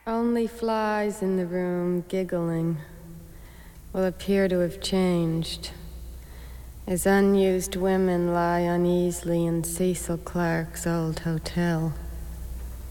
Only flies in the room giggling will appear to have changed as unused women lie uneasily in Cecil Clarke's old hotel.